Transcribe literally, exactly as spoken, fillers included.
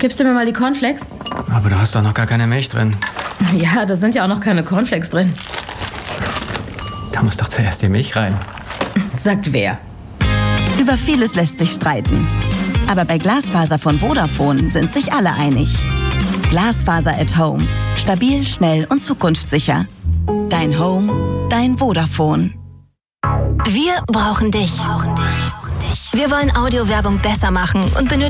Gibst du mir mal die Cornflakes? Aber da hast doch noch gar keine Milch drin. Ja, da sind ja auch noch keine Cornflakes drin. Da muss doch zuerst die Milch rein. Sagt wer? Über vieles lässt sich streiten. Aber bei Glasfaser von Vodafone sind sich alle einig. Glasfaser at Home. Stabil, schnell und zukunftssicher. Dein Home, dein Vodafone. Wir brauchen dich. Wir wollen Audiowerbung besser machen und benötigen